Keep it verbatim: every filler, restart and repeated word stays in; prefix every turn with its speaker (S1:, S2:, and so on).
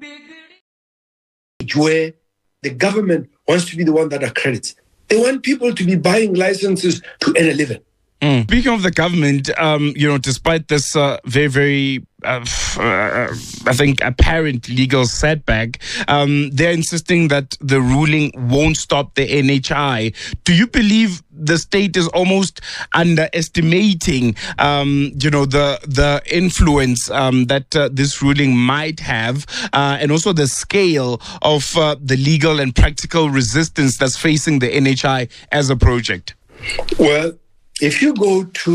S1: where the government wants to be the one that accredits. They want people to be buying licenses to earn a living.
S2: Mm. Speaking of the government, um, you know, despite this uh, very, very, uh, uh, I think, apparent legal setback, um, they're insisting that the ruling won't stop the N H I. Do you believe the state is almost underestimating, um, you know, the the influence um, that uh, this ruling might have, uh, and also the scale of uh, the legal and practical resistance that's facing the N H I as a project?
S1: Well, if you go to